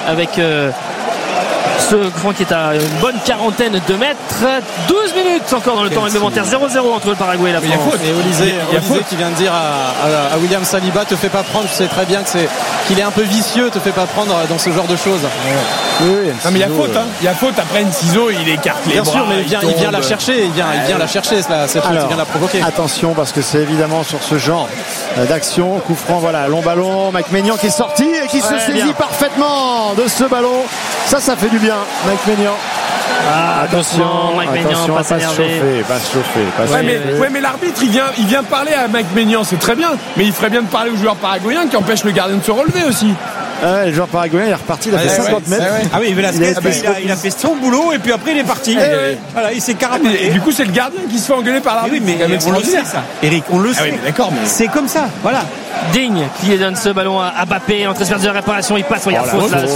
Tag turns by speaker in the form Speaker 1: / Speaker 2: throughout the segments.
Speaker 1: avec ce franc qui est à une bonne quarantaine de mètres. 12 minutes encore dans le temps réglementaire. 0-0 entre le Paraguay et la France.
Speaker 2: Et Olysée qui vient de dire à William Saliba, te fais pas prendre, tu sais très bien qu'il est un peu vicieux, te fais pas prendre dans ce genre de choses.
Speaker 3: Oui, non, mais il y a faute, hein. Il y a faute. Après Enciso, il écarte les bras.
Speaker 2: Bien sûr, mais il vient la chercher. Il vient la chercher, cette faute, il vient la provoquer.
Speaker 4: Attention, parce que c'est évidemment sur ce genre d'action. Coup franc, voilà, long ballon. Mike Maignan qui est sorti et qui se saisit parfaitement de ce ballon. Ça fait du bien, Mike Maignan.
Speaker 1: Attention, Mike Maignan, pas s'énerver.
Speaker 4: Pas se chauffer.
Speaker 3: Mais l'arbitre, il vient parler à Mike Maignan, c'est très bien. Mais il ferait bien de parler aux joueurs paraguayens qui empêchent le gardien de se relever aussi.
Speaker 4: Le joueur paraguayen il est reparti, il a fait 50 mètres.
Speaker 5: Ah oui, il a fait son boulot et puis après il est parti. Voilà, il s'est carapaté.
Speaker 3: Et du coup, c'est le gardien qui se fait engueuler par l'arbitre.
Speaker 5: Oui, mais on le sait ça. Eric, on le sait.
Speaker 3: D'accord, mais
Speaker 5: c'est comme ça. Voilà.
Speaker 1: Digne qui donne ce ballon à Mbappé en transfert de réparation, il passe, il y a faute là sur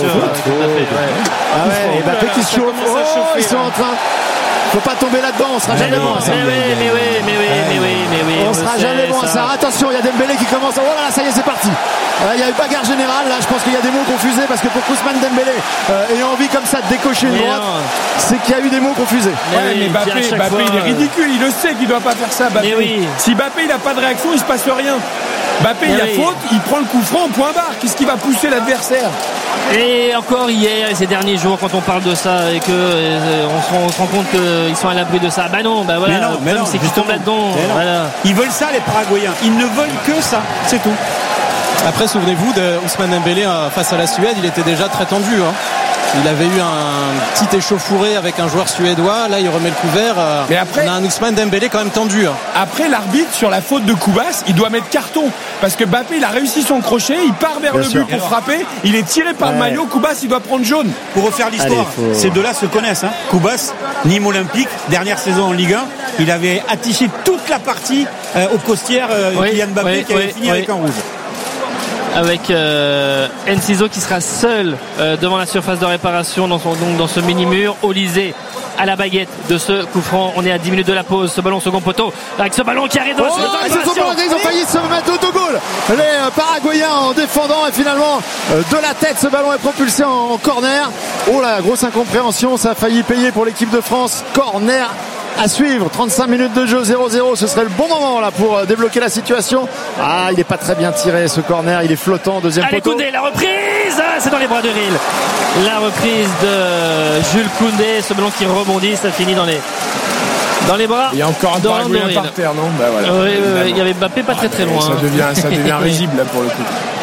Speaker 4: et Mbappé qui se chauffe. Ils sont en train. Faut pas tomber là-dedans, on sera jamais bon à ça.
Speaker 1: Mais oui.
Speaker 4: On sera jamais bon à ça. Attention, il y a Dembélé qui commence. Oh là là, ça y est, c'est parti. Il y a eu bagarre générale. Là, je pense qu'il y a des mots confusés parce que pour Ousmane Dembélé ayant envie comme ça de décocher une droite, c'est qu'il y a eu des mots confusés.
Speaker 3: Mais Mbappé, il est ridicule. Il le sait qu'il doit pas faire ça. Si Mbappé il a pas de réaction, il se passe rien. Mbappé, il a faute, il prend le coup franc, point barre. Qu'est-ce qui va pousser l'adversaire?
Speaker 1: Et encore hier et ces derniers jours, quand on parle de ça et que on se rend compte qu'ils sont à l'abri de ça, voilà,
Speaker 5: mais non,
Speaker 1: c'est qu'ils tombent là-dedans. Voilà.
Speaker 5: Ils veulent ça, les Paraguayens. Ils ne veulent que ça, c'est tout.
Speaker 2: Après, souvenez-vous de Ousmane Dembélé face à la Suède, il était déjà très tendu. Il avait eu un petit échauffouré avec un joueur suédois. Là, il remet le couvert. Mais après, on a un Ousmane Dembélé quand même tendu.
Speaker 3: Après, l'arbitre, sur la faute de Koubas, il doit mettre carton. Parce que Mbappé, il a réussi son crochet. Il part vers le but pour frapper. Il est tiré par le maillot. Koubas, il doit prendre jaune.
Speaker 5: Pour refaire l'histoire, ces deux-là se connaissent. Koubas, Nîmes Olympique, dernière saison en Ligue 1. Il avait attiché toute la partie au costière Kylian Mbappé qui avait fini avec un rouge.
Speaker 1: Avec Enciso qui sera seul devant la surface de réparation dans ce mini-mur. Olysée à la baguette de ce coup franc. On est à 10 minutes de la pause. Ce ballon second poteau avec ce ballon qui arrive dans la surface de réparation.
Speaker 4: Ils ont failli se mettre autogol. Les Paraguayens en défendant et finalement de la tête ce ballon est propulsé en corner. Oh là, grosse incompréhension. Ça a failli payer pour l'équipe de France. Corner à suivre, 35 minutes de jeu, 0-0, ce serait le bon moment là pour débloquer la situation. Il n'est pas très bien tiré ce corner, il est flottant, deuxième poteau.
Speaker 1: Koundé, la reprise, c'est dans les bras de Ril. La reprise de Jules Koundé, ce ballon qui rebondit, ça finit dans les bras.
Speaker 3: Il y a encore un Paraguayen par terre, non?
Speaker 1: Il y avait Mbappé pas très loin.
Speaker 3: Ça devient risible là pour le coup.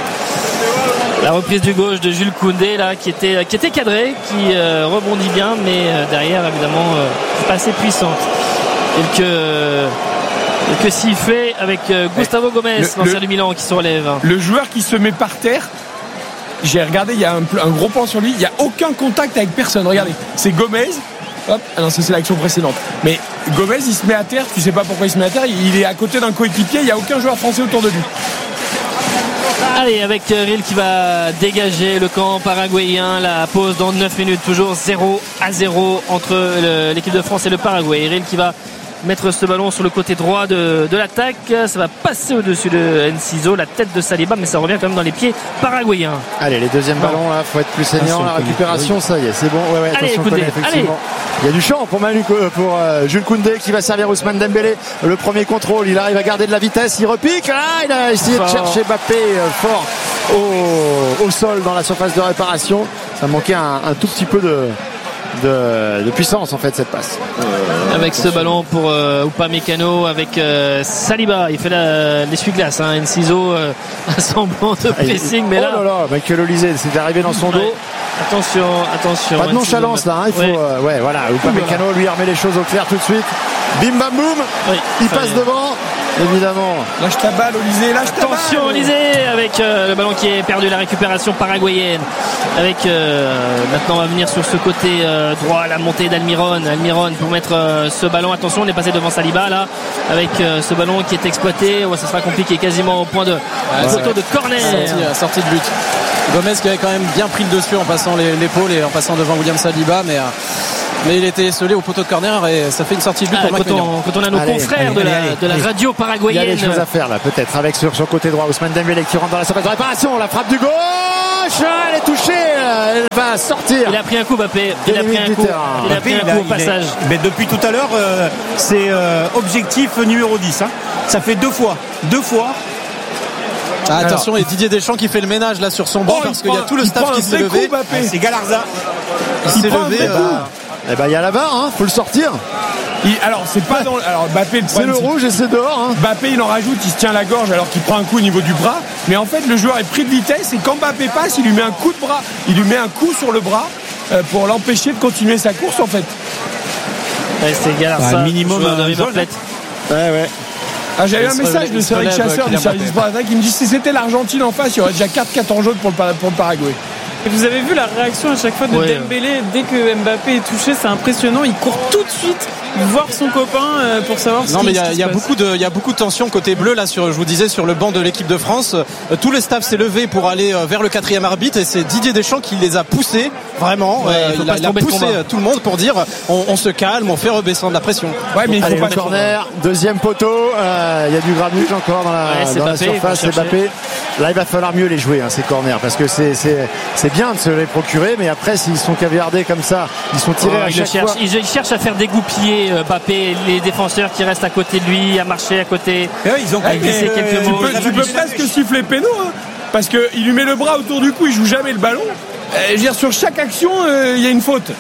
Speaker 1: La reprise du gauche de Jules Koundé là, qui était cadré, qui rebondit bien, mais derrière évidemment pas assez puissante. Et que s'il fait avec Gustavo Gomes, l'ancien du Milan, qui se relève.
Speaker 3: Le joueur qui se met par terre, j'ai regardé, il y a un gros plan sur lui, il n'y a aucun contact avec personne. Regardez, c'est Gomez. Hop, non, ça c'est l'action précédente. Mais Gomez, il se met à terre, tu sais pas pourquoi il se met à terre, il est à côté d'un coéquipier, il n'y a aucun joueur français autour de lui.
Speaker 1: Allez, avec Ril qui va dégager le camp paraguayen. La pause dans 9 minutes, toujours 0-0 entre l'équipe de France et le Paraguay. Ril qui va mettre ce ballon sur le côté droit de l'attaque. Ça va passer au-dessus de Enciso, la tête de Saliba, mais ça revient quand même dans les pieds paraguayens.
Speaker 4: Allez, les deuxièmes ballons là, faut être plus saignant. La récupération, ça y est, c'est bon.
Speaker 1: Allez,
Speaker 4: attention, effectivement. Il y a du champ pour Jules Koundé qui va servir Ousmane Dembélé. Le premier contrôle, il arrive à garder de la vitesse, il repique. Il a essayé de chercher Mbappé fort au sol dans la surface de réparation. Ça manquait un tout petit peu de puissance en fait cette passe.
Speaker 1: Avec ce ballon pour Upamecano avec Saliba, il fait l'essuie-glace. Enciso un semblant de pressing, mais là.
Speaker 4: Oh là là, Michael Olysée, c'est arrivé dans son dos.
Speaker 1: Attention.
Speaker 4: Pas de nonchalance là, il faut. Voilà. Upamecano lui remet les choses au clair tout de suite. Bim bam boum. Il passe devant. Évidemment.
Speaker 3: Lâche ta balle, Olysée, lâche ta balle.
Speaker 1: Attention, Olysée, avec le ballon qui est perdu, la récupération paraguayenne. Avec maintenant on va venir sur ce côté droit, la montée d'Almiron. Almiron pour mettre ce ballon. Attention, on est passé devant Saliba là, avec ce ballon qui est exploité. Ça sera compliqué, quasiment au point de photo de corner.
Speaker 2: Sortie de but. Gomez qui avait quand même bien pris le dessus en passant l'épaule et en passant devant William Saliba, mais il était esselé au poteau de corner et ça fait une sortie de but pour Mike Maignan.
Speaker 1: Quand on a nos confrères de la radio paraguayenne.
Speaker 4: Il y a des choses à faire là, peut-être, avec sur côté droit Ousmane Dembélé qui rentre dans la surface de réparation, la frappe du gauche, elle est touchée, elle va va sortir.
Speaker 1: Il a pris un coup, Mbappé. Il a pris un coup au passage.
Speaker 5: Mais depuis tout à l'heure, c'est objectif numéro 10. Hein. Ça fait deux fois.
Speaker 2: Attention, et Didier Deschamps qui fait le ménage là sur son banc parce qu'il y a tout le staff qui s'est levé.
Speaker 5: C'est Galarza.
Speaker 2: Il s'est levé.
Speaker 4: Eh ben il y a la barre, hein, faut le sortir.
Speaker 3: Alors c'est pas dans. Alors Mbappé,
Speaker 4: c'est le rouge et c'est dehors. Hein.
Speaker 3: Mbappé il en rajoute, il se tient la gorge alors qu'il prend un coup au niveau du bras. Mais en fait le joueur est pris de vitesse et quand Mbappé passe, il lui met un coup de bras, il lui met un coup sur le bras pour l'empêcher de continuer sa course en fait.
Speaker 1: Ouais, c'est Galarza.
Speaker 5: Minimum
Speaker 1: de River Plate.
Speaker 4: Ouais.
Speaker 3: Ah, j'avais un message de Cédric Chasseur du service sport qui me dit si c'était l'Argentine en face, il y aurait déjà 4 cartons jaunes pour le Paraguay.
Speaker 6: Et vous avez vu la réaction à chaque fois de Dembélé dès que Mbappé est touché, c'est impressionnant, il court tout de suite voir son copain pour savoir ce qui se passe.
Speaker 2: Il y a beaucoup de tension côté bleu là je vous disais sur le banc de l'équipe de France. Tout le staff s'est levé pour aller vers le 4e arbitre et c'est Didier Deschamps qui les a poussés vraiment. Il a poussé tout le monde pour dire on se calme, on fait redescendre la pression.
Speaker 4: Ouais, mais il faut pas de corner, deuxième poteau, il y a du granuge encore dans la surface. C'est Mbappé. Là il va falloir mieux les jouer ces corners parce que c'est bien de se les procurer, mais après s'ils sont caviardés comme ça, ils sont tirés à chaque fois.
Speaker 1: Il cherche à faire dégoupiller Mbappé, les défenseurs qui restent à côté de lui, à marcher à côté.
Speaker 5: Ils ont
Speaker 1: glissé quelques mots.
Speaker 3: Tu peux presque siffler péno, hein, parce qu'il lui met le bras autour du cou, il joue jamais le ballon. Je veux dire, sur chaque action, il y a une faute.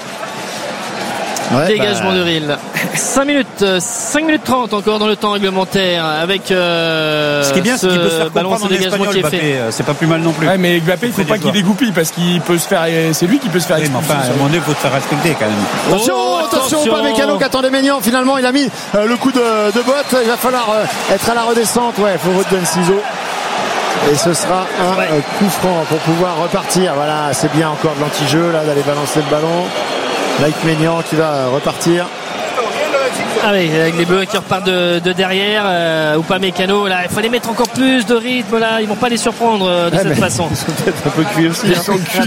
Speaker 1: Dégagement de Ril. 5 minutes 30 encore dans le temps réglementaire avec
Speaker 5: ce qui est bien, c'est qu'il peut se faire
Speaker 1: ballon
Speaker 5: comprendre en espagnol, qui est fait. C'est pas plus mal non plus.
Speaker 3: Ouais, mais Mbappé, il faut pas qu'il dégoupille parce qu'il peut se faire. C'est lui qui peut se faire.
Speaker 5: Enfin, à un moment donné, il faut te faire respecter quand même.
Speaker 4: Attention, pas Mécano qui attendait Maignan. Finalement, il a mis le coup de botte. Il va falloir être à la redescente. Ouais, il faut redonner ciseaux. Et ce sera un coup franc pour pouvoir repartir. Voilà, c'est bien encore de l'anti-jeu là d'aller balancer le ballon. Like Maignan qui va repartir.
Speaker 1: Ah oui, avec les Bleus qui repartent de derrière, ou pas Mécano, là, il faut les mettre encore plus de rythme, là, ils vont pas les surprendre de cette façon.
Speaker 4: Ils sont peut-être un peu cuits aussi. Ils sont cuits.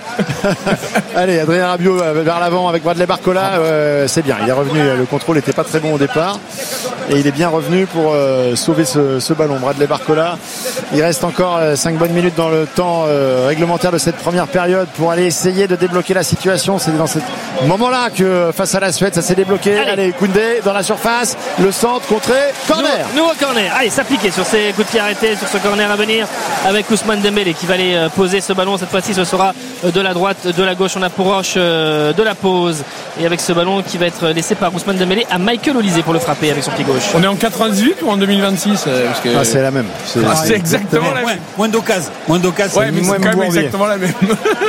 Speaker 4: Allez, Adrien Rabiot vers l'avant avec Bradley Barcola, c'est bien, il est revenu, le contrôle n'était pas très bon au départ, et il est bien revenu pour sauver ce ballon. Bradley Barcola, il reste encore 5 bonnes minutes dans le temps réglementaire de cette première période pour aller essayer de débloquer la situation. C'est dans ce moment-là que face à la Suède, ça s'est débloqué. Allez, Koundé dans la surface, le centre contré, corner.
Speaker 1: Nouveau corner. Allez, s'appliquer sur ces coups de pied arrêtés, sur ce corner à venir avec Ousmane Dembélé qui va aller poser ce ballon. Cette fois-ci, ce sera de la droite, de la gauche. On approche de la pause et avec ce ballon qui va être laissé par Ousmane Dembélé à Michael Olise pour le frapper avec son pied gauche.
Speaker 3: On est en 98 ou en 2026 parce que...
Speaker 4: c'est la même.
Speaker 3: C'est exactement la même.
Speaker 5: Moins d'occasion.
Speaker 3: Ouais, mais c'est quand même exactement la même.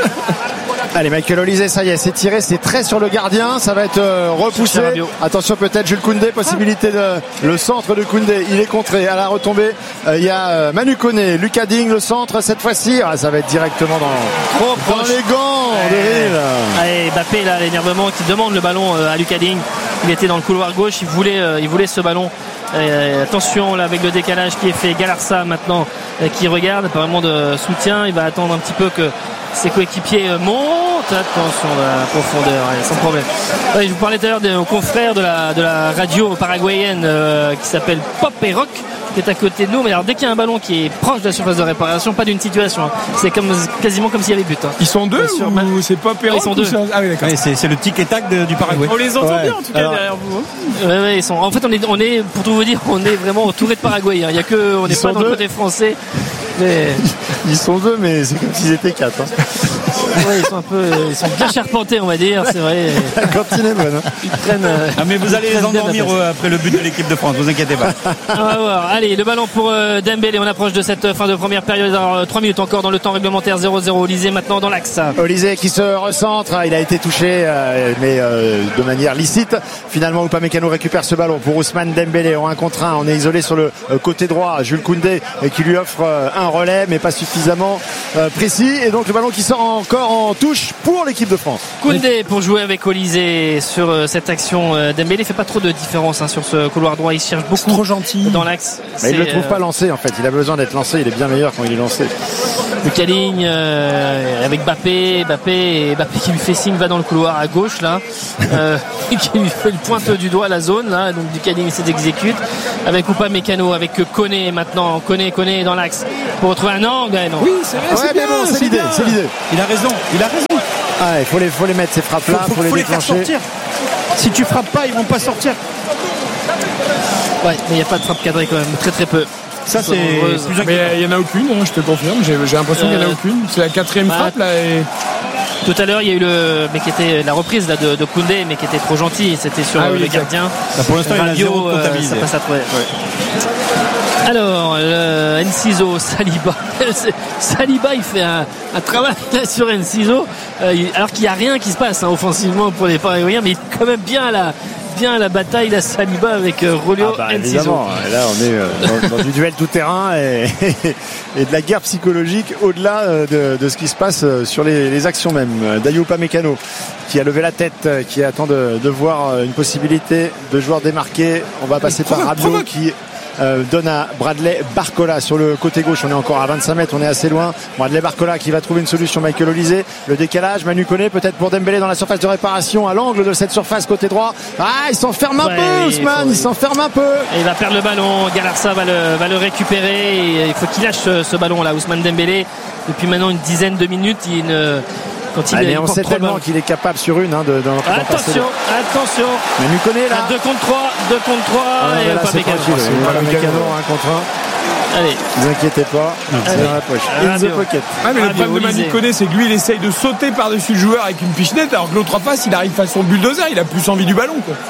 Speaker 4: Allez, Michael Olise, ça y est, c'est tiré, c'est très sur le gardien, ça va être repoussé. Attention peut-être Jules Koundé, possibilité de le centre de Koundé, il est contré à la retombée. Il y a Manu Koné, Lucas Digne, le centre cette fois-ci, ça va être directement dans les gants de Ril.
Speaker 1: Allez, Mbappé là, l'énervement qui demande le ballon à Lucas Digne. Il était dans le couloir gauche, il voulait ce ballon. Attention là avec le décalage qui est fait. Galarza maintenant qui regarde, pas vraiment de soutien, il va attendre un petit peu que ses coéquipiers montent. Attention à la profondeur, sans problème. Je vous parlais tout à l'heure des confrères de la radio paraguayenne qui s'appelle Pop et Rock, qui est à côté de nous. Mais alors dès qu'il y a un ballon qui est proche de la surface de réparation, pas d'une situation, c'est quasiment comme s'il y avait but.
Speaker 3: Ils sont deux ou c'est Pop et Rock?
Speaker 1: Ils sont deux.
Speaker 3: Ah oui, d'accord.
Speaker 5: C'est le tic et tac du Paraguay.
Speaker 6: On les entend bien en tout cas derrière vous.
Speaker 1: Ils sont. En fait, on est pour tout vous dire, on est vraiment entouré de Paraguayens. Il y a que, on n'est pas dans le côté français. Mais...
Speaker 4: Ils sont deux, mais c'est comme s'ils étaient quatre.
Speaker 1: Ouais, ils sont bien charpentés, on va dire, c'est vrai.
Speaker 4: La cantine est bonne.
Speaker 1: Ils prennent.
Speaker 5: Mais vous allez les endormir après le but de l'équipe de France, vous inquiétez pas.
Speaker 1: On va voir. Allez, le ballon pour Dembélé. On approche de cette fin de première période. Alors, 3 minutes encore dans le temps réglementaire. 0-0. Olise maintenant dans l'axe.
Speaker 4: Olise qui se recentre. Il a été touché, mais de manière licite. Finalement, Upamecano récupère ce ballon pour Ousmane Dembélé. En 1 contre 1, on est isolé sur le côté droit. Jules Koundé qui lui offre un relais, mais pas suffisamment précis. Et donc le ballon qui sort encore en touche pour l'équipe de France.
Speaker 1: Koundé pour jouer avec Olise sur cette action. Dembélé fait pas trop de différence sur ce couloir droit. Il cherche beaucoup.
Speaker 3: Trop gentil
Speaker 1: dans l'axe.
Speaker 4: Mais il le trouve pas lancé en fait. Il a besoin d'être lancé. Il est bien meilleur quand il est lancé.
Speaker 1: Lucas Digne avec Mbappé qui lui fait signe, va dans le couloir à gauche là, qui lui fait le pointe du doigt à la zone là. Donc Lucas Digne s'exécute avec Upamecano, avec Koné maintenant. Koné dans l'axe pour retrouver un angle. Non.
Speaker 3: Oui, c'est vrai,
Speaker 4: c'est bien, c'est l'idée.
Speaker 5: Il a raison.
Speaker 4: Il faut les mettre ces frappes-là, faut les déclencher.
Speaker 5: Faire sortir. Si tu frappes pas, ils vont pas sortir.
Speaker 1: Ouais, mais il n'y a pas de frappe cadrée quand même, très peu.
Speaker 5: Ça c'est plus.
Speaker 3: Mais il n'y en a aucune, hein, je te confirme. J'ai l'impression qu'il n'y en a aucune. C'est la 4e frappe là. Et...
Speaker 1: Tout à l'heure, il y a eu mais qui était la reprise là, de Koundé, mais qui était trop gentil. C'était sur le gardien.
Speaker 5: Là, pour l'instant, il y a 0 comptabilisé.
Speaker 1: Ça passe à trouver. Ouais. Alors, Enciso, Saliba. Saliba, il fait un travail là sur Enciso, alors qu'il n'y a rien qui se passe offensivement pour les Paraguayens, mais il est quand même bien à la bataille, la Saliba avec Rolio Enciso.
Speaker 4: Évidemment, là on est dans du duel tout terrain et de la guerre psychologique au-delà de ce qui se passe sur les actions même. Dayot Upamecano qui a levé la tête, qui attend de voir une possibilité de joueur démarqué. On va passer par Rabiot qui donne à Bradley Barcola sur le côté gauche. On est encore à 25 mètres, on est assez loin. Bradley Barcola qui va trouver une solution. Michael Olise, le décalage, Manu Koné peut-être pour Dembélé dans la surface de réparation à l'angle de cette surface côté droit. Il s'enferme un peu, Ousmane, il s'enferme un peu.
Speaker 1: Et il va perdre le ballon, Galarza va le récupérer et il faut qu'il lâche ce ballon là. Ousmane Dembélé, depuis maintenant une dizaine de minutes,
Speaker 4: mais on sait tellement qu'il est capable sur une
Speaker 1: attention.
Speaker 4: Manu Koné là.
Speaker 1: 2 contre 3 et pas
Speaker 4: Mécano 1 contre 1.
Speaker 1: Allez,
Speaker 4: ne vous inquiétez pas, c'est dans la poche. In the pocket.
Speaker 3: Mais le problème de Manu Koné, c'est que lui il essaye de sauter par-dessus le joueur avec une pichenette, alors que l'autre en face il arrive façon bulldozer, il a plus envie du ballon quoi.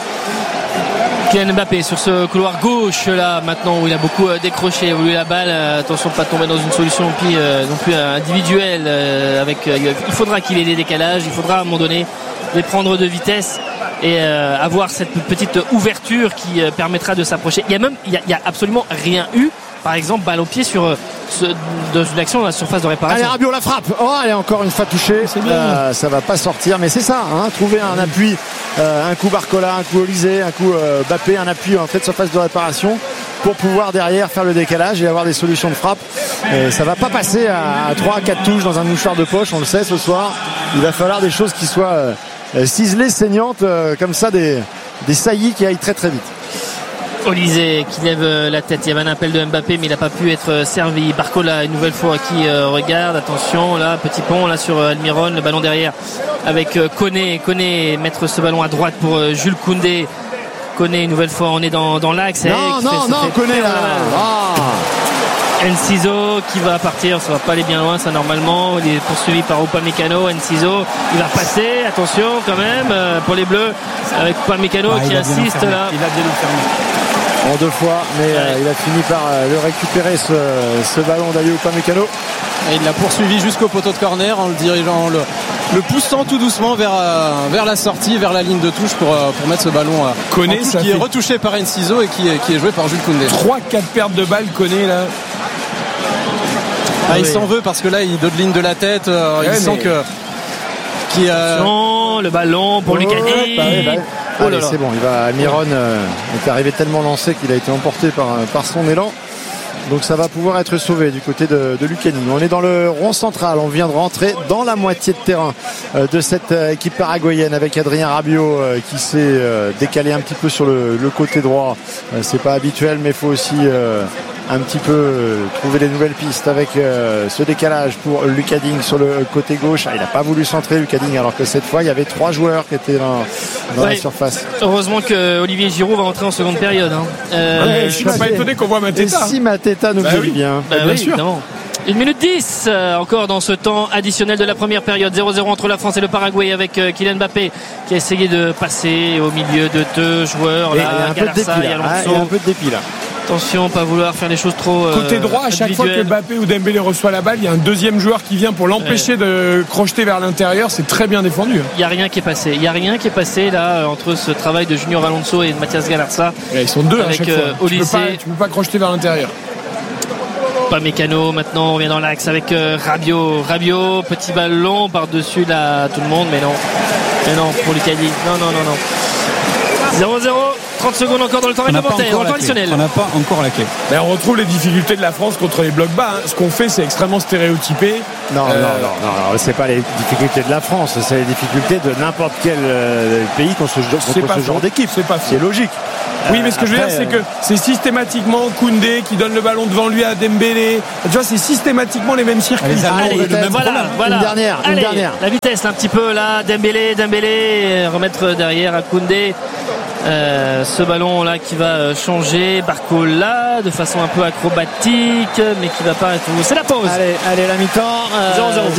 Speaker 1: Kylian Mbappé sur ce couloir gauche là maintenant où il a beaucoup décroché, il a voulu la balle, attention de pas tomber dans une solution non plus individuelle il faudra qu'il ait des décalages, il faudra à un moment donné les prendre de vitesse et avoir cette petite ouverture qui permettra de s'approcher. Il y a absolument rien eu, par exemple balle au pied sur de l'action dans la surface de réparation.
Speaker 4: Allez Rabiot la frappe, elle est encore une fois touchée, ça va pas sortir, mais c'est ça, trouver un appui, un coup Barcola, un coup Olise, un coup Mbappé, un appui en fait de surface de réparation pour pouvoir derrière faire le décalage et avoir des solutions de frappe. Et ça va pas passer à 3-4 touches dans un mouchoir de poche, on le sait ce soir. Il va falloir des choses qui soient ciselées, saignantes, comme ça, des saillies qui aillent très très vite.
Speaker 1: Olise qui lève la tête, il y avait un appel de Mbappé mais il n'a pas pu être servi. Barcola une nouvelle fois qui regarde, attention là, petit pont là sur Almiron, le ballon derrière avec Koné mettre ce ballon à droite pour Jules Koundé. Koné une nouvelle fois, on est dans l'axe.
Speaker 4: Non, Koné là.
Speaker 1: Enciso qui va partir, ça va pas aller bien loin ça normalement, il est poursuivi par Upamecano. Enciso il va passer, attention quand même pour les Bleus avec Upamecano qui insiste là.
Speaker 5: Il a bien fermé
Speaker 4: en 2 fois, mais il a fini par le récupérer ce ballon Dayot Upamecano.
Speaker 2: Et il l'a poursuivi jusqu'au poteau de corner en le dirigeant, le poussant tout doucement vers la sortie, vers la ligne de touche pour mettre ce ballon
Speaker 3: Koné,
Speaker 2: qui est retouché par Enciso et qui est joué par Jules Koundé.
Speaker 3: 3-4 pertes de balles Koné là.
Speaker 2: Il s'en veut parce que là il dodeline de la tête, il sent que
Speaker 1: le ballon pour Lucani.
Speaker 4: Allez, c'est bon, Almiron est arrivé tellement lancé qu'il a été emporté par son élan. Donc ça va pouvoir être sauvé du côté de Lucani. On est dans le rond central, on vient de rentrer dans la moitié de terrain de cette équipe paraguayenne avec Adrien Rabiot qui s'est décalé un petit peu sur le côté droit. C'est pas habituel, mais il faut aussi un petit peu trouver des nouvelles pistes avec ce décalage pour Lucading sur le côté gauche. Il n'a pas voulu centrer Lucading alors que cette fois il y avait 3 joueurs qui étaient dans la surface.
Speaker 1: Heureusement que Olivier Giroud va rentrer en seconde période.
Speaker 3: Je suis pas étonné qu'on voit Mateta.
Speaker 4: Si Mateta nous dit bien.
Speaker 1: Bien sûr. Évidemment. 1 minute 10 encore dans ce temps additionnel de la première période. 0-0 entre la France et le Paraguay avec Kylian Mbappé qui a essayé de passer au milieu de 2 joueurs.
Speaker 4: Là, il y a un peu de dépit là.
Speaker 1: Attention, pas vouloir faire les choses trop
Speaker 3: côté droit, à chaque fois que Mbappé ou Dembélé reçoit la balle, il y a un deuxième joueur qui vient pour l'empêcher de crocheter vers l'intérieur. C'est très bien défendu.
Speaker 1: Il n'y a rien qui est passé. Là entre ce travail de Junior Alonso et de Mathias Galarza.
Speaker 3: Ils sont 2
Speaker 1: avec
Speaker 3: à chaque fois. Tu peux pas crocheter vers l'intérieur.
Speaker 1: Pas Mécano, maintenant on vient dans l'axe avec Rabiot, petit ballon par-dessus là tout le monde, mais non pour Lucani. Non. 0-0, 30 secondes encore dans le temps réglementaire, en temps additionnel.
Speaker 5: On n'a pas encore la clé.
Speaker 3: Mais on retrouve les difficultés de la France contre les blocs bas. Ce qu'on fait, c'est extrêmement stéréotypé.
Speaker 4: Non, c'est pas les difficultés de la France, c'est les difficultés de n'importe quel pays contre ce genre d'équipe. C'est logique.
Speaker 3: Oui, mais ce que je veux dire, c'est que c'est systématiquement Koundé qui donne le ballon devant lui à Dembélé. Tu vois, c'est systématiquement les mêmes circuits.
Speaker 1: Voilà.
Speaker 4: Une dernière.
Speaker 1: La vitesse, un petit peu là. Dembélé, remettre derrière à Koundé. Ce ballon là qui va changer, Barcola de façon un peu acrobatique, mais qui va pas être. C'est la pause.
Speaker 4: Allez, la mi-temps. 0-0.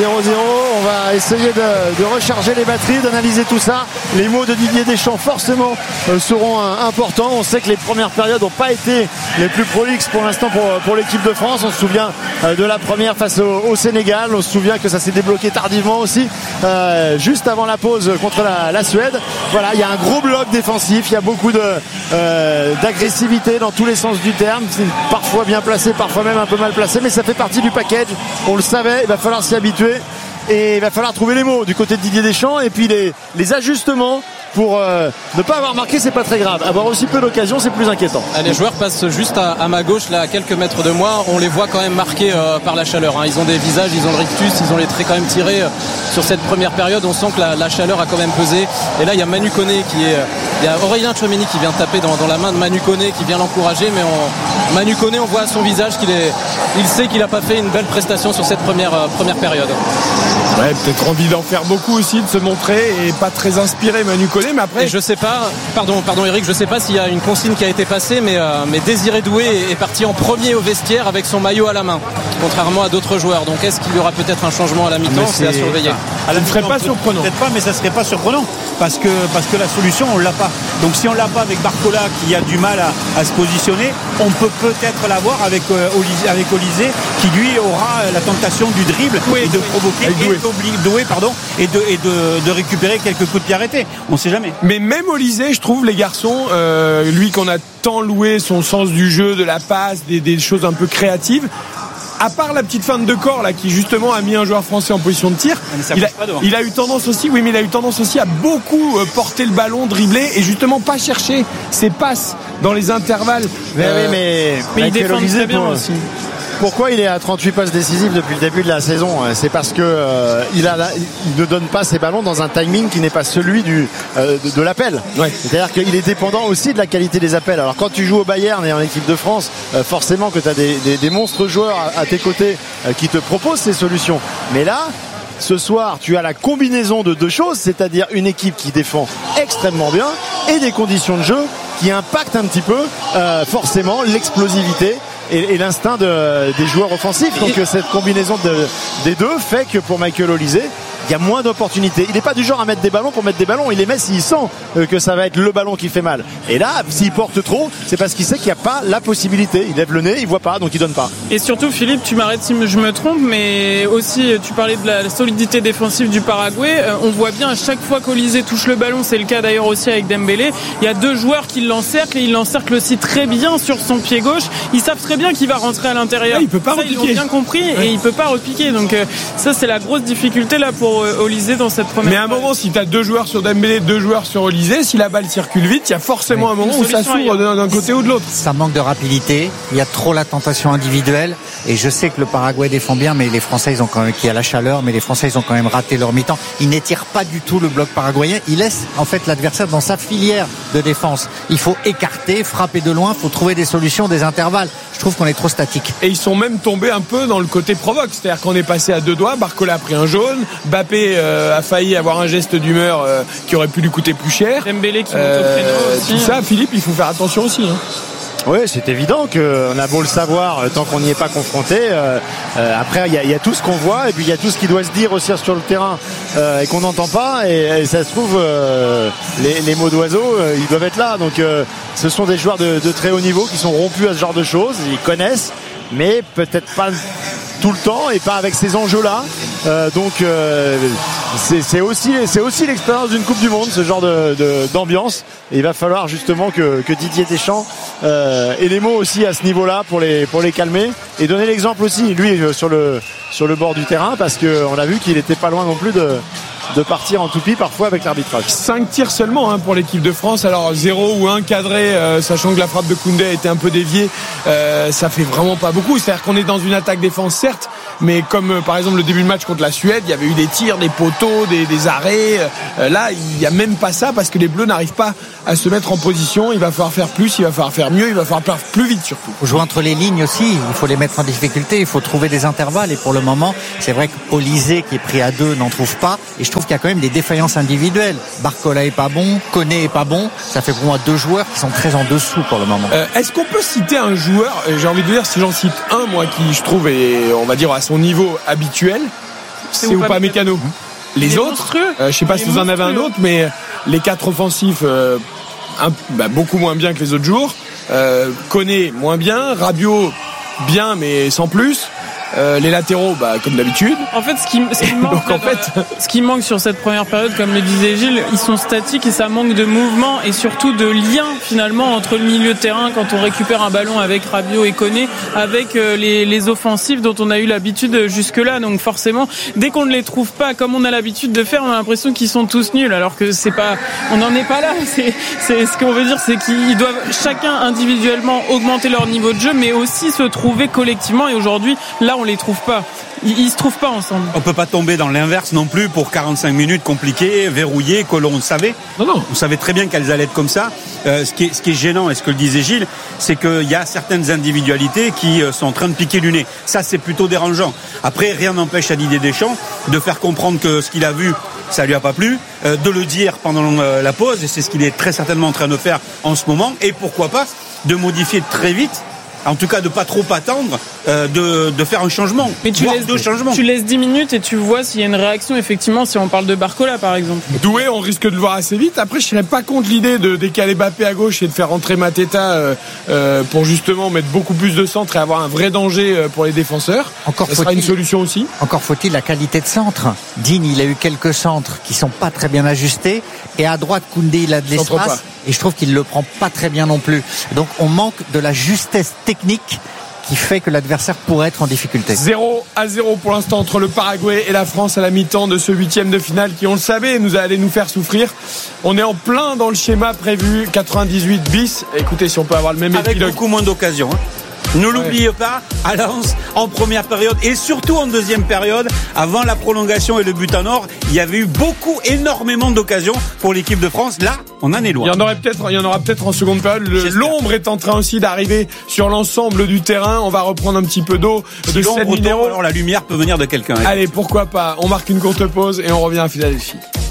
Speaker 4: On va essayer de recharger les batteries, d'analyser tout ça. Les mots de Didier Deschamps forcément seront importants. On sait que les premières périodes n'ont pas été les plus prolixes pour l'instant pour l'équipe de France. On se souvient de la première face au Sénégal. On se souvient que ça s'est débloqué tardivement aussi, juste avant la pause contre la Suède. Voilà, il y a un gros bloc défensif. Il y a beaucoup d'agressivité dans tous les sens du terme. C'est parfois bien placé, parfois même un peu mal placé, mais ça fait partie du package. On le savait, il va falloir s'y habituer et il va falloir trouver les mots du côté de Didier Deschamps et puis les ajustements. Pour ne pas avoir marqué, c'est pas très grave. Avoir aussi peu d'occasions, c'est plus inquiétant.
Speaker 2: Les joueurs passent juste à ma gauche, là, à quelques mètres de moi. On les voit quand même marqués par la chaleur. Ils ont des visages, ils ont le rictus, ils ont les traits quand même tirés sur cette première période. On sent que la chaleur a quand même pesé. Et là, il y a Manu Koné il y a Aurélien Tchouameni qui vient taper dans la main de Manu Koné, qui vient l'encourager. Mais Manu Koné, on voit à son visage il sait qu'il n'a pas fait une belle prestation sur cette première période.
Speaker 3: Ouais, peut-être envie d'en faire beaucoup aussi, de se montrer et pas très inspiré Manu Koné. Mais après,
Speaker 2: et je sais pas, pardon Eric, je sais pas s'il y a une consigne qui a été passée, mais Désiré Doué est parti en premier au vestiaire avec son maillot à la main, contrairement à d'autres joueurs. Donc est-ce qu'il y aura peut-être un changement à la mi-temps? C'est à surveiller.
Speaker 3: Ça ne serait pas surprenant.
Speaker 5: Peut-être pas, mais ça serait pas surprenant parce que la solution on l'a pas. Donc si on l'a pas avec Barcola qui a du mal à se positionner, on peut peut-être l'avoir avec Olysée qui lui aura la tentation du dribble et de provoquer et de récupérer quelques coups de pied arrêtés. On sait jamais.
Speaker 3: Mais même Olysée, je trouve, les garçons, lui qu'on a tant loué son sens du jeu, de la passe, des choses un peu créatives, à part la petite feinte de corps là qui justement a mis un joueur français en position de tir, il a eu tendance aussi à beaucoup porter le ballon, dribbler et justement pas chercher ses passes dans les intervalles.
Speaker 4: Mais il défend très bien aussi. Pourquoi il est à 38 passes décisives depuis le début de la saison? C'est parce que il ne donne pas ses ballons dans un timing qui n'est pas celui de l'appel. Ouais. C'est-à-dire qu'il est dépendant aussi de la qualité des appels. Alors quand tu joues au Bayern et en équipe de France, forcément que tu as des monstres joueurs à tes côtés qui te proposent ces solutions. Mais là, ce soir, tu as la combinaison de deux choses, c'est-à-dire une équipe qui défend extrêmement bien et des conditions de jeu qui impactent un petit peu forcément l'explosivité et l'instinct des joueurs offensifs. Donc cette combinaison des deux fait que pour Michael Olysée, il y a moins d'opportunités. Il n'est pas du genre à mettre des ballons pour mettre des ballons. Il les met s'il sent que ça va être le ballon qui fait mal. Et là, s'il porte trop, c'est parce qu'il sait qu'il n'y a pas la possibilité. Il lève le nez, il voit pas, donc il donne pas.
Speaker 6: Et surtout, Philippe, tu m'arrêtes si je me trompe, mais aussi, tu parlais de la solidité défensive du Paraguay. On voit bien à chaque fois qu'Olysée touche le ballon, c'est le cas d'ailleurs aussi avec Dembélé. Il y a deux joueurs qui l'encerclent et ils l'encerclent aussi très bien sur son pied gauche. Ils savent très bien qu'il va rentrer à l'intérieur.
Speaker 3: Il peut pas repiquer.
Speaker 6: Ils l'ont bien compris et il peut pas repiquer. Donc ça, c'est la grosse difficulté là pour Olysée dans cette première.
Speaker 3: Mais à un moment, si tu as deux joueurs sur Dembélé, deux joueurs sur Olysée, si la balle circule vite, il y a forcément un moment où ça s'ouvre d'un côté ou de l'autre.
Speaker 7: Ça manque de rapidité, il y a trop la tentation individuelle et je sais que le Paraguay défend bien, mais les Français ils ont quand même, qui a la chaleur, mais les Français ils ont quand même raté leur mi-temps. Ils n'étirent pas du tout le bloc paraguayen, ils laissent en fait l'adversaire dans sa filière de défense. Il faut écarter, frapper de loin, il faut trouver des solutions, des intervalles. Je trouve qu'on est trop statique.
Speaker 3: Et ils sont même tombés un peu dans le côté provoque, c'est-à-dire qu'on est passé à deux doigts. Barcola a pris un jaune, Mbappé a failli avoir un geste d'humeur qui aurait pu lui coûter plus cher.
Speaker 6: Dembélé qui monte au créneau aussi.
Speaker 3: Tout ça, Philippe, il faut faire attention aussi.
Speaker 4: Oui, c'est évident qu'on a beau le savoir tant qu'on n'y est pas confronté. Après, il y a tout ce qu'on voit et puis il y a tout ce qui doit se dire aussi sur le terrain et qu'on n'entend pas. Et ça se trouve, les mots d'oiseau, ils doivent être là. Donc, ce sont des joueurs de très haut niveau qui sont rompus à ce genre de choses. Ils connaissent, mais peut-être pas tout le temps et pas avec ces enjeux-là. Donc c'est aussi l'expérience d'une Coupe du Monde, ce genre d'ambiance. Et il va falloir justement que Didier Deschamps ait les mots aussi à ce niveau-là pour les calmer et donner l'exemple aussi lui sur le bord du terrain, parce qu'on a vu qu'il était pas loin non plus de de partir en toupie parfois avec l'arbitrage.
Speaker 3: 5 tirs seulement pour l'équipe de France. Alors 0 ou 1 cadré, sachant que la frappe de Koundé a été un peu déviée, ça fait vraiment pas beaucoup. C'est-à-dire qu'on est dans une attaque-défense certes, mais comme par exemple le début de match contre la Suède, il y avait eu des tirs, des poteaux, des arrêts. Là, il n'y a même pas ça parce que les Bleus n'arrivent pas à se mettre en position. Il va falloir faire plus, il va falloir faire mieux, il va falloir faire plus vite surtout.
Speaker 7: Il faut jouer entre les lignes aussi, il faut les mettre en difficulté, il faut trouver des intervalles et pour le moment, c'est vrai qu'Olysée qui est pris à 2 n'en trouve pas et je trouve qu'il y a quand même des défaillances individuelles. Barcola est pas bon, Koné est pas bon, ça fait pour moi 2 joueurs qui sont très en dessous pour le moment.
Speaker 3: Est-ce qu'on peut citer un joueur, j'ai envie de dire si j'en cite un moi qui je trouve est on va dire à son niveau habituel, c'est Upamecano. Les autres, je sais pas si vous en avez un autre, mais les 4 offensifs beaucoup moins bien que les autres jours. Koné moins bien, Rabiot bien mais sans plus. Les latéraux, comme d'habitude.
Speaker 6: En fait, ce qui manque sur cette première période, comme le disait Gilles, ils sont statiques et ça manque de mouvement et surtout de lien finalement entre le milieu de terrain quand on récupère un ballon avec Rabiot et Koné, avec les offensifs dont on a eu l'habitude jusque-là. Donc forcément, dès qu'on ne les trouve pas comme on a l'habitude de faire, on a l'impression qu'ils sont tous nuls. Alors que c'est pas, on n'en est pas là. C'est ce qu'on veut dire, c'est qu'ils doivent chacun individuellement augmenter leur niveau de jeu, mais aussi se trouver collectivement. Et aujourd'hui, là, on les trouve pas. Ils se trouvent pas ensemble.
Speaker 5: On peut pas tomber dans l'inverse non plus pour 45 minutes compliquées, verrouillées, que l'on savait.
Speaker 3: Non.
Speaker 5: On savait très bien qu'elles allaient être comme ça. Ce qui est gênant, et ce que le disait Gilles, c'est qu'il y a certaines individualités qui sont en train de piquer du nez. Ça, c'est plutôt dérangeant. Après, rien n'empêche à Didier Deschamps de faire comprendre que ce qu'il a vu, ça lui a pas plu, de le dire pendant la pause, et c'est ce qu'il est très certainement en train de faire en ce moment, et pourquoi pas de modifier très vite. En tout cas, de pas trop attendre, de faire un changement.
Speaker 6: Mais tu laisses 10 minutes et tu vois s'il y a une réaction, effectivement, si on parle de Barcola, par exemple.
Speaker 3: Doué, on risque de le voir assez vite. Après, je serais pas contre l'idée de décaler Mbappé à gauche et de faire rentrer Mateta pour justement mettre beaucoup plus de centre et avoir un vrai danger pour les défenseurs. Ça sera une solution aussi.
Speaker 7: Encore faut-il la qualité de centre. Digne, il a eu quelques centres qui sont pas très bien ajustés. Et à droite, Koundé, il a de l'espace. Et je trouve qu'il le prend pas très bien non plus. Donc, on manque de la justesse technique qui fait que l'adversaire pourrait être en difficulté.
Speaker 3: 0-0 pour l'instant entre le Paraguay et la France à la mi-temps de ce 8e de finale qui, on le savait, nous allait nous faire souffrir. On est en plein dans le schéma prévu 98 bis. Écoutez, si on peut avoir le même épilogue.
Speaker 5: Avec beaucoup moins d'occasions. Ne l'oubliez pas, à Lens, en première période et surtout en deuxième période, avant la prolongation et le but en or, il y avait eu énormément d'occasions pour l'équipe de France. Là, on en est loin.
Speaker 3: Il y en aura peut-être en seconde période. L'ombre est en train aussi d'arriver sur l'ensemble du terrain. On va reprendre un petit peu d'eau, de cette minéraux.
Speaker 5: Alors la lumière peut venir de quelqu'un.
Speaker 3: Allez, pourquoi pas. On marque une courte pause et on revient à Philadelphie.